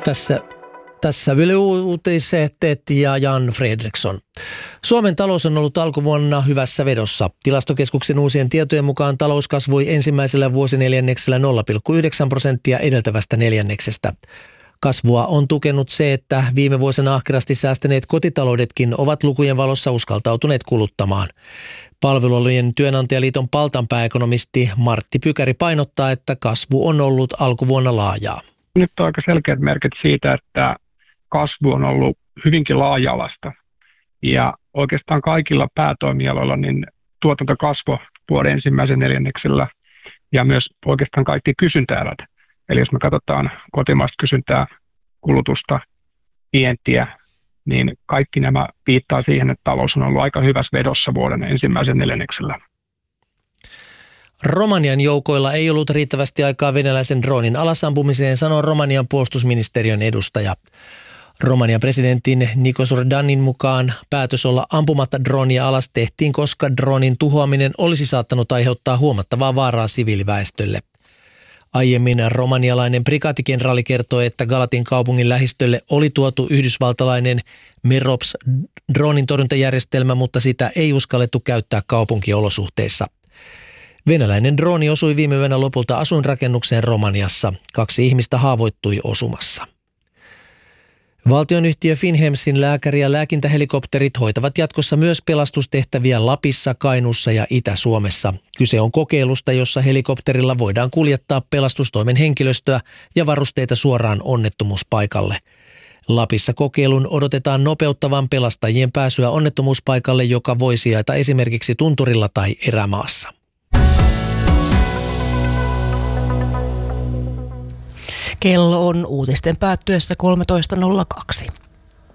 Tässä Yle Uutiset ja Jan Fredriksson. Suomen talous on ollut alkuvuonna hyvässä vedossa. Tilastokeskuksen uusien tietojen mukaan talous kasvoi ensimmäisellä vuosineljänneksellä 0,9% edeltävästä neljänneksestä. Kasvua on tukenut se, että viime vuosina ahkerasti säästäneet kotitaloudetkin ovat lukujen valossa uskaltautuneet kuluttamaan. Palvelualojen työnantajaliiton Paltan pääekonomisti Martti Pykäri painottaa, että kasvu on ollut alkuvuonna laajaa. Nyt on aika selkeät merkit siitä, että kasvu on ollut hyvinkin laaja-alaista. Ja oikeastaan kaikilla päätoimialoilla niin tuotanto kasvoi vuoden ensimmäisen neljänneksellä ja myös oikeastaan kaikki kysyntäerät. Eli jos me katsotaan kotimaista kysyntää, kulutusta, vientiä, niin kaikki nämä viittaa siihen, että talous on ollut aika hyvässä vedossa vuoden ensimmäisen neljänneksellä. Romanian joukoilla ei ollut riittävästi aikaa venäläisen droonin alasampumiseen, sanoo Romanian puolustusministeriön edustaja. Romanian presidentin Nikos Ordanin mukaan päätös olla ampumatta droonia alas tehtiin, koska droonin tuhoaminen olisi saattanut aiheuttaa huomattavaa vaaraa siviiliväestölle. Aiemmin romanialainen prikaatikenraali kertoi, että Galatin kaupungin lähistölle oli tuotu yhdysvaltalainen Merops droonin torjuntajärjestelmä, mutta sitä ei uskallettu käyttää kaupunkiolosuhteissa. Venäläinen drooni osui viime yönä lopulta asuinrakennukseen Romaniassa. 2 ihmistä haavoittui osumassa. Valtionyhtiö Finnhemsin lääkäri- ja lääkintähelikopterit hoitavat jatkossa myös pelastustehtäviä Lapissa, Kainuussa ja Itä-Suomessa. Kyse on kokeilusta, jossa helikopterilla voidaan kuljettaa pelastustoimen henkilöstöä ja varusteita suoraan onnettomuuspaikalle. Lapissa kokeilun odotetaan nopeuttavan pelastajien pääsyä onnettomuuspaikalle, joka voi sijaita esimerkiksi tunturilla tai erämaassa. Kello on uutisten päättyessä 13.02.